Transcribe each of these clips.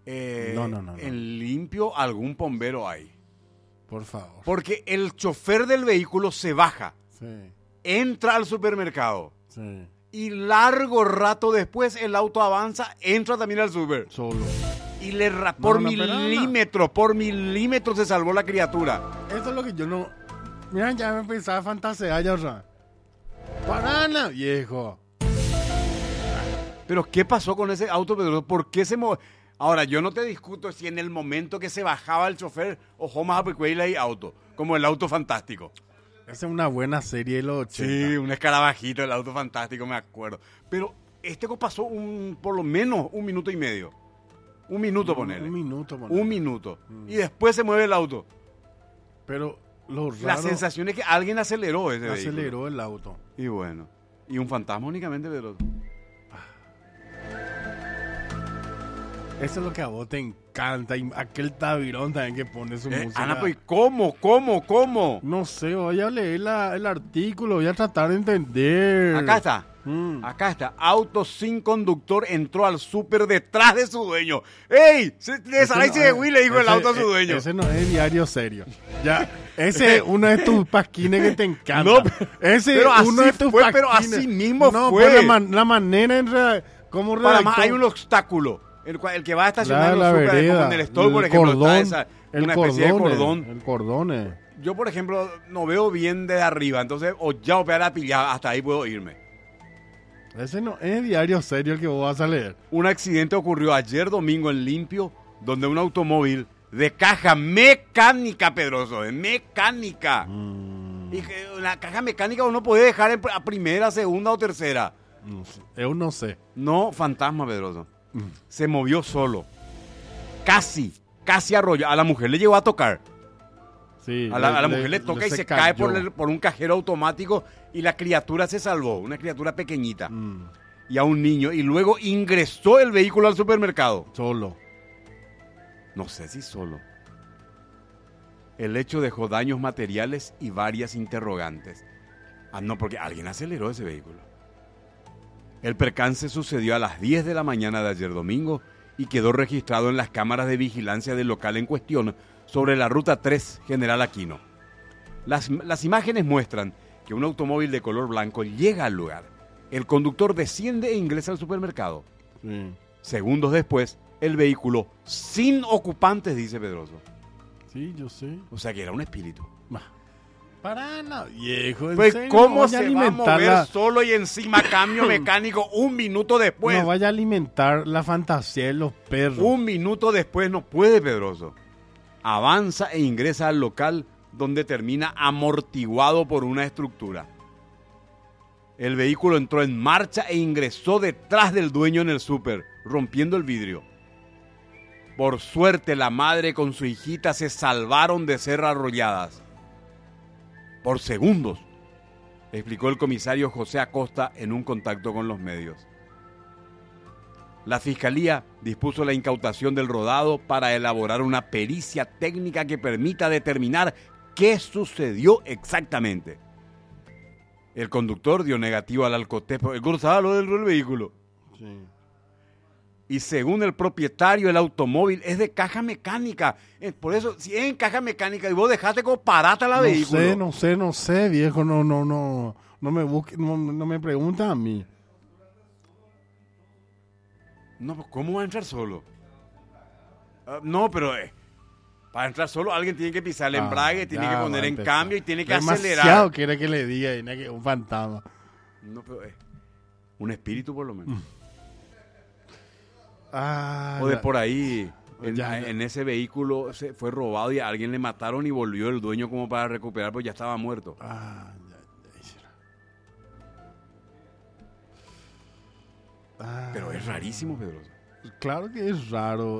No. En limpio algún bombero hay. Por favor. Porque el chofer del vehículo se baja, Sí, entra al supermercado sí. y largo rato después el auto avanza, entra también al super. Solo. Y por No, pero milímetros se salvó la criatura. Eso es lo que yo no... Mira, ya me pensaba fantasear ya, o sea. ¡Parana, viejo! Pero ¿qué pasó con ese auto, Pedro? ¿Por qué se movió? Ahora, yo no te discuto si en el momento que se bajaba el chofer o más apecuela y auto, como el auto fantástico. Esa es una buena serie de los 80. Sí, un escarabajito, el auto fantástico, me acuerdo. Pero pasó por lo menos 1 minuto y medio. 1 minuto, ponele. 1 minuto, ponele. 1 minuto. Y después se mueve el auto. Pero lo raro... La sensación es que alguien aceleró ese vehículo. aceleró el auto. Y bueno. Y un fantasma únicamente, Pedro. Eso es lo que a vos te encanta. Y aquel tabirón también que pone su música. Ana, pues, ¿cómo? No sé, voy a leer el artículo, voy a tratar de entender. Acá está. Acá está. Auto sin conductor entró al súper detrás de su dueño. ¡Ey! Desaparece de Will, le dijo el auto a su dueño. Ese no es diario serio. Ya, ese es uno de tus pasquines que te encanta. No, ese pero es uno así de tus fue, pasquines. pero así mismo no, fue. Pero la manera en cómo Para redactó. más hay un obstáculo. El que va a estacionar en la los súper, vereda, como en el store, por el ejemplo, cordón, está una especie de cordón. El cordón. Yo, por ejemplo, no veo bien desde arriba, entonces o ya operar a pillar, hasta ahí puedo irme. Ese no es diario serio el que vos vas a leer. Un accidente ocurrió ayer domingo en Limpio, donde un automóvil de caja mecánica, Pedroso, de mecánica. Y que la caja mecánica uno puede dejar a primera, segunda o tercera. No sé. Yo no sé. No, fantasma, Pedroso. Se movió solo. Casi arrolló. A la mujer le llegó a tocar. Sí, A la mujer le toca y se cae por un cajero automático y la criatura se salvó, una criatura pequeñita. Y a un niño. Y luego ingresó el vehículo al supermercado. Solo. No sé si solo. El hecho dejó daños materiales y varias interrogantes. No, porque alguien aceleró ese vehículo. El percance sucedió a las 10 de la mañana de ayer domingo y quedó registrado en las cámaras de vigilancia del local en cuestión sobre la ruta 3 General Aquino. Las imágenes muestran que un automóvil de color blanco llega al lugar. El conductor desciende e ingresa al supermercado. Sí. Segundos después, el vehículo sin ocupantes, dice Pedroso. Sí, yo sé. O sea que era un espíritu. Para nada, viejo. ¿En Pues serio? ¿cómo No se vaya va a mover la... solo y encima cambio mecánico 1 minuto después? No vaya a alimentar la fantasía de los perros. 1 minuto después no puede, Pedroso. Avanza e ingresa al local donde termina amortiguado por una estructura. El vehículo entró en marcha e ingresó detrás del dueño en el súper, rompiendo el vidrio. Por suerte, la madre con su hijita se salvaron de ser arrolladas. Por segundos, explicó el comisario José Acosta en un contacto con los medios. La Fiscalía dispuso la incautación del rodado para elaborar una pericia técnica que permita determinar qué sucedió exactamente. El conductor dio negativo al alcohol. El cruzaba lo del vehículo. Sí. Y según el propietario, el automóvil es de caja mecánica. Por eso, si es en caja mecánica y vos dejaste como parata la vehículo. No sé, viejo. No me busques, no me preguntes a mí. No, pues ¿cómo va a entrar solo? No, pero para entrar solo alguien tiene que pisar el embrague, tiene que poner en cambio y tiene que acelerar. Demasiado quiere que le diga un fantasma. No, pero un espíritu por lo menos. O O de por ahí, en ese vehículo se fue robado y a alguien le mataron y volvió el dueño como para recuperar, pues ya estaba muerto. Pero es rarísimo, Pedro. Claro que es raro.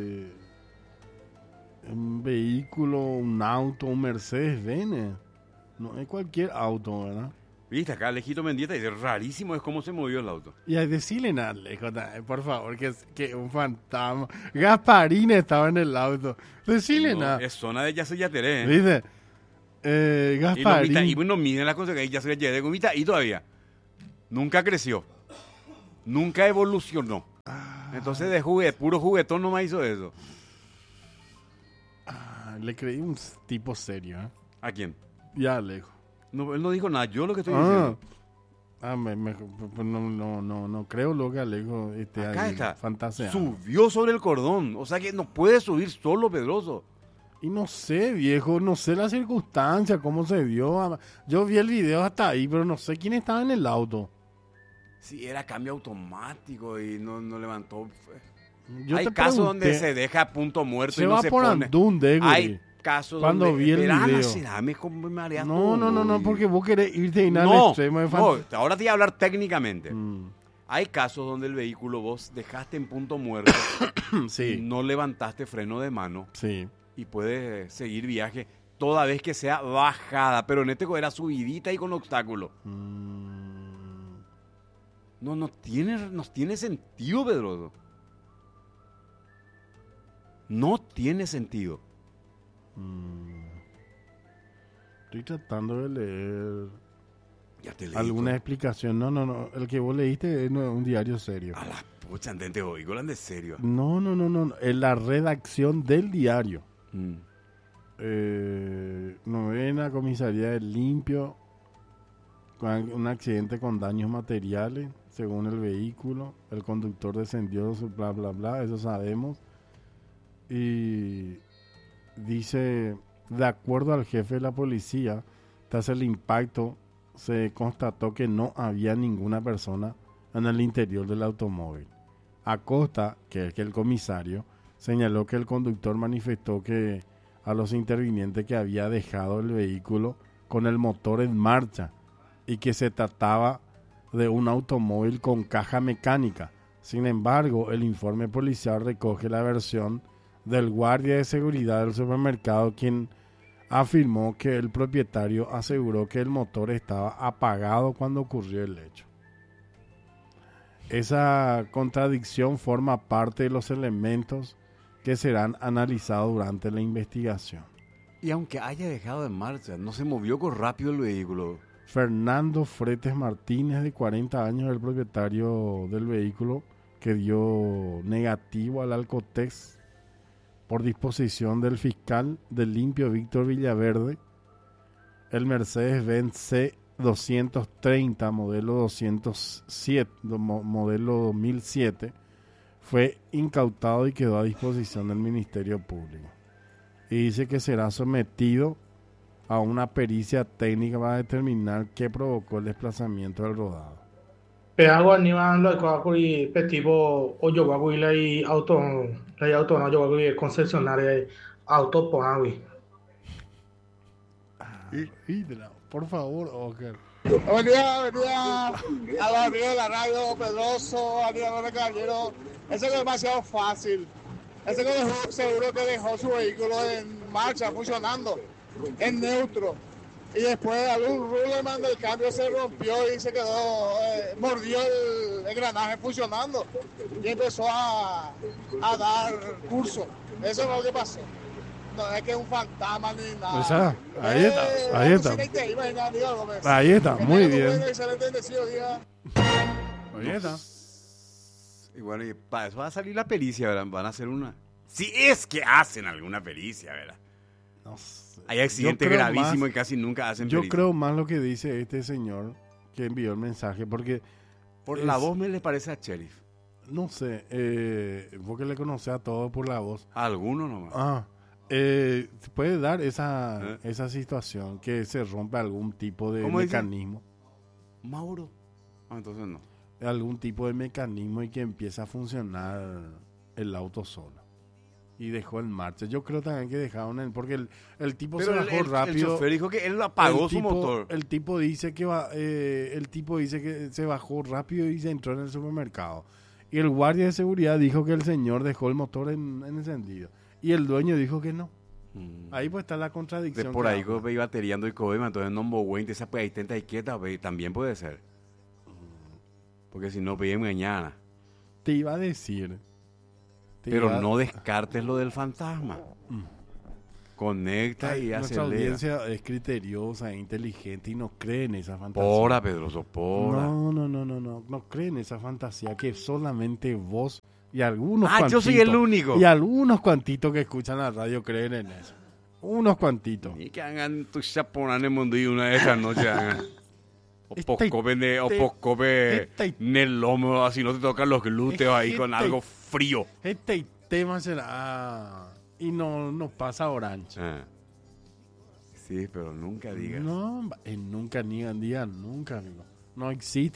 Un vehículo, un auto, un Mercedes-Benz. No es cualquier auto, ¿verdad? Viste, acá Alejito Mendieta dice, rarísimo es cómo se movió el auto. Y a decirle nada, Alejo, por favor, que un fantasma. Gasparín estaba en el auto. Decirle nada. Es zona de Yacyretá, ¿Viste? Gasparín. Y no miden las cosas que hay Yacyretá y todavía. Nunca creció. Nunca evolucionó. Entonces de puro juguetón nomás hizo eso. Le creí un tipo serio, ¿eh? ¿A quién? Ya, Alejo. No, él no dijo nada, yo lo que estoy diciendo. No creo lo que Alejo Acá ahí está. fantaseando. Subió sobre el cordón. O sea que no puede subir solo, Pedroso. Y no sé, viejo, no sé la circunstancia, cómo se dio. Yo vi el video hasta ahí, pero no sé quién estaba en el auto. Sí, era cambio automático y no levantó. Yo Hay te casos pregunté, donde se deja a punto muerto se y no va se por pone. Andún, Hay casos cuando donde vi el video. me mareas No, todo. porque vos querés irte y nada al No, extremo de no, ahora te voy a hablar técnicamente. Mm, Hay casos donde el vehículo vos dejaste en punto muerto, sí, no levantaste freno de mano sí. y puedes seguir viaje toda vez que sea bajada, pero en este era subidita y con obstáculo. No tiene sentido, Pedroso. No tiene sentido. Estoy tratando de leer Ya te leí alguna todo. explicación. No. El que vos leíste no es un diario serio. A la pucha, entente hoy, de serio. No. Es la redacción del diario. Mm. Novena comisaría de Limpio. Un accidente con daños materiales. Según el vehículo. El conductor descendió, bla, bla, bla. Eso sabemos. Y dice, de acuerdo al jefe de la policía, tras el impacto se constató que no había ninguna persona en el interior del automóvil. Acosta, que es el comisario, señaló que el conductor manifestó que a los intervinientes que había dejado el vehículo con el motor en marcha y que se trataba de un automóvil con caja mecánica. Sin embargo, el informe policial recoge la versión del guardia de seguridad del supermercado, quien afirmó que el propietario aseguró que el motor estaba apagado cuando ocurrió el hecho. Esa contradicción forma parte de los elementos que serán analizados durante la investigación. Y aunque haya dejado en marcha, no se movió con rápido el vehículo. Fernando Fretes Martínez, de 40 años, el propietario del vehículo, que dio negativo al Alcotex por disposición del fiscal del Limpio Víctor Villaverde. El Mercedes-Benz C230 modelo 2007 fue incautado y quedó a disposición del Ministerio Público. Y dice que será sometido a una pericia técnica para determinar qué provocó el desplazamiento del rodado. Peago animan lo que tipo o yo voy la auto no yo voy concesionaria auto ponawi. Por favor, Oscar. Buen día a los amigos de la radio, Pedroso, a los caballeros. Eso es demasiado fácil. Ese que dejó, seguro que dejó su vehículo en marcha, funcionando, en neutro. Y después algún ruleman del cambio se rompió y se quedó, mordió el engranaje funcionando y empezó a dar curso. Eso es lo que pasó. No es que es un fantasma ni nada. Ahí está. Ahí está, muy bien. Excelente bendecido día. Ahí está. Y bueno, y para eso va a salir la pericia, ¿verdad? Van a hacer una... Si es que hacen alguna pericia, ¿verdad? No sé. Hay accidentes gravísimos y casi nunca hacen pericia. Yo creo más lo que dice este señor que envió el mensaje, porque... Por la voz me le parece a Sheriff. No sé, porque le conoce a todos por la voz. A alguno nomás. Puede dar esa situación, que se rompe algún tipo de mecanismo. Dice? Mauro. Entonces no. Algún tipo de mecanismo y que empieza a funcionar el auto solo. Y dejó en marcha. Yo creo también que dejaron porque el tipo pero se bajó rápido. El chofer dijo que él apagó su motor. El tipo dice que se bajó rápido y se entró en el supermercado. Y el guardia de seguridad dijo que el señor dejó el motor en encendido. Y el dueño dijo que no. Ahí pues está la contradicción. De por ahí que iba bateriando y cobema, entonces no me voy a esa pues ahí tenta quieta, también puede ser. Porque si no, pedí mañana. Te iba a decir. Pero no descartes lo del fantasma. Conecta y Nuestra acelera. audiencia es criteriosa e inteligente y no cree en esa fantasía. Pora, Pedroso, pora. No cree en esa fantasía que solamente vos y algunos Yo soy el cuantitos- único. Y algunos cuantitos que escuchan la radio creen en eso. Unos cuantitos. Y que hagan tu chaponane mundo y una de esas noches hagan. O poscope en el lomo, así no te tocan los glúteos ahí con algo frío. Este tema será... Y no pasa Orange. Sí, pero nunca digas. No, nunca, ni un día, nunca, amigo. No existe.